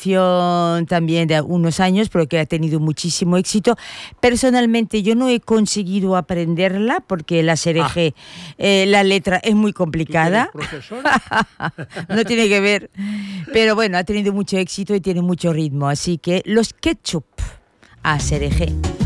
canción también de unos años, pero que ha tenido muchísimo éxito. Personalmente yo no he conseguido aprenderla porque la Serejé, la letra es muy complicada. ¿Tú eres profesora? No tiene que ver. Pero bueno, ha tenido mucho éxito y tiene mucho ritmo. Así que los Ketchup a Serejé.